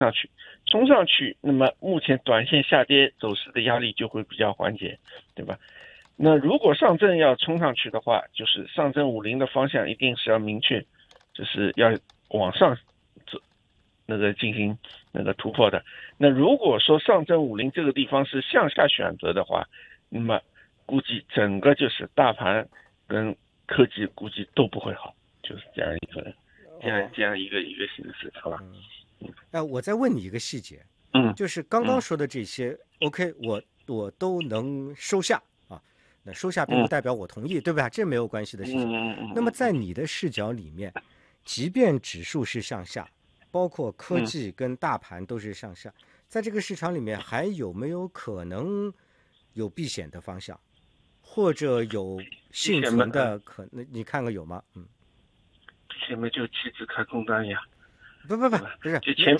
冲上去，那么目前短线下跌走势的压力就会比较缓解，对吧？那如果上证要冲上去的话，就是上证50的方向一定是要明确，就是要往上走，那个进行那个突破的。那如果说上证50这个地方是向下选择的话，那么估计整个就是大盘跟科技估计都不会好，就是这样一个形式，好吧？ 我再问你一个细节，就是刚刚说的这些，OK，我都能收下啊。那收下并不代表我同意，对吧？这没有关系的事情。那么在你的视角里面，即便指数是向下，包括科技跟大盘都是向下，在这个市场里面还有没有可能有避险的方向，或者有幸存的可能？你看看有吗？ 前面就期指开空单呀。 不是， 就前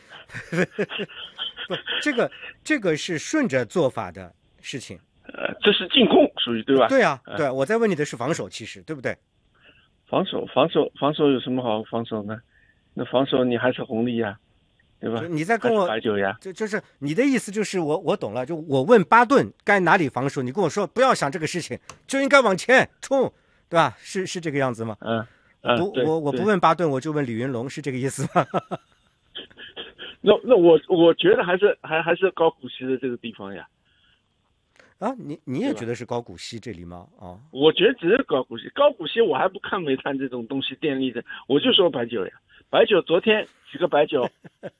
不，这个是顺着做法的事情。 这是进攻，属于对吧？ 对啊，对，我在问你的是防守，其实对不对？ 防守有什么好防守呢？那防守你还是红利呀，对吧？ 你在跟我白酒呀， 就是你的意思就是我懂了，就我问巴顿该哪里防守，你跟我说不要想这个事情，就应该往前冲，对吧？是这个样子吗？我不问巴顿，我就问李云龙，是这个意思吗？ 那我觉得还是高股息的这个地方呀。 你也觉得是高股息这里吗？ 我觉得只是高股息，我还不看煤炭这种东西，电力的，我就说白酒呀。白酒昨天几个白酒，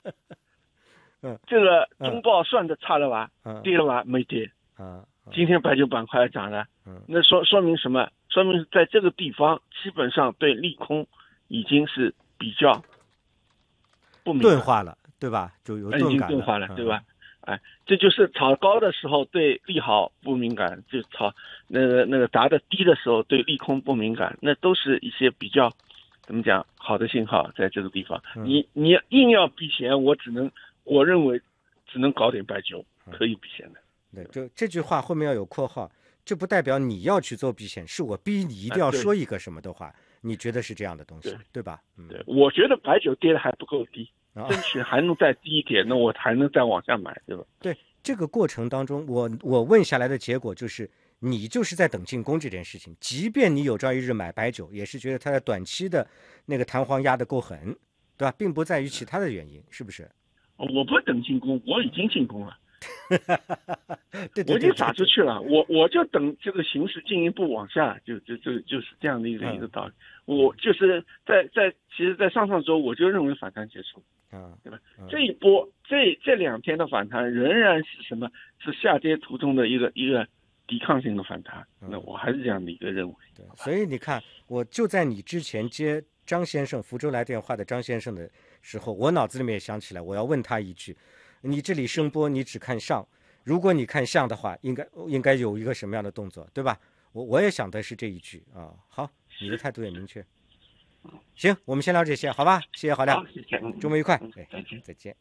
这个中报算的差了吧？跌了吧？没跌。今天白酒板块涨了，那说明什么？说明在这个地方基本上对利空已经是比较不敏感钝化了，对吧？就有钝感了， 已经钝化了，对吧？这就是炒高的时候对利好不敏感，就炒那个砸的低的时候对利空不敏感，那都是一些比较怎么讲好的信号，在这个地方。你硬要避险，我认为只能搞点白酒可以避险的。 对，就这句话后面要有括号，这不代表你要去做避险，是我逼你一定要说一个什么的话，你觉得是这样的东西，对吧？ 对，我觉得白酒跌的还不够低，争取还能再低一点，那我还能再往下买，对吧？ 对，这个过程当中，我问下来的结果就是，你就是在等进攻这件事情，即便你有朝一日买白酒，也是觉得它的短期的那个弹簧压得够狠，对吧？并不在于其他的原因，是不是？ 我不等进攻，我已经进攻了。 对， 我已经撒出去了，我就等这个形势进一步往下，就是这样的一个道理。我就是其实，在上周我就认为反弹结束，对吧？这一波这2天的反弹仍然是什么？是下跌途中的一个抵抗性的反弹。那我还是这样的一个认为。 对，所以你看，我就在你之前接张先生福州来电话的张先生的时候，我脑子里面也想起来，我要问他一句。你这里声波你只看上，如果你看向的话，应该有一个什么样的动作，对吧？我也想的是这一句啊。好，你的态度也明确。行，我们先聊这些，好吧？谢谢郝亮，周末愉快，再见。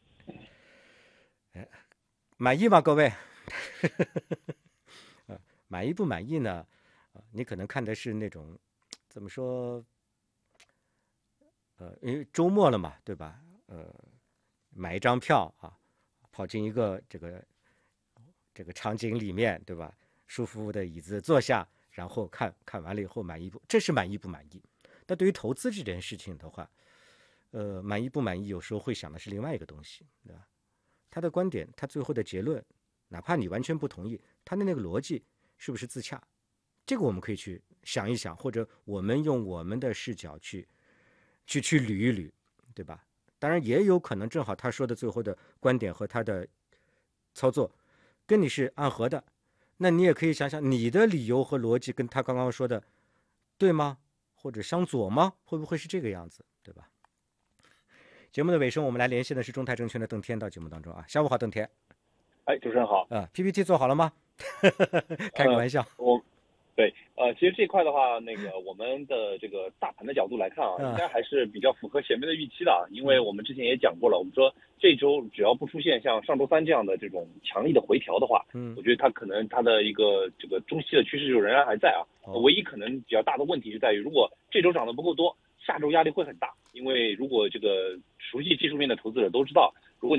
满意吗，各位？满意不满意呢？你可能看的是那种怎么说？因为周末了嘛，对吧？买一张票啊。跑进一个这个场景里面，对吧？舒服的椅子坐下，然后看完了以后满意不？这是满意不满意？但对于投资这件事情的话，满意不满意，有时候会想的是另外一个东西，对吧？他的观点，他最后的结论，哪怕你完全不同意，他的那个逻辑是不是自洽？这个我们可以去想一想，或者我们用我们的视角去捋一捋，对吧？当然也有可能正好他说的最后的观点和他的操作跟你是暗合的，那你也可以想想你的理由和逻辑跟他刚刚说的对吗？或者相左吗？会不会是这个样子，对吧？节目的尾声，我们来连线的是中泰证券的邓天到节目当中啊。下午好，邓天。 主持人好。 PPT 做好了吗？开个玩笑。 对，其实这块的话，我们的这个大盘的角度来看啊，应该还是比较符合前面的预期的啊，因为我们之前也讲过了，我们说这周只要不出现像上周三这样的这种强力的回调的话，我觉得它可能它的一个这个中期的趋势就仍然还在啊，唯一可能比较大的问题是在于，如果这周涨得不够多， 下周压力会很大，因为如果这个熟悉技术面的投资者都知道，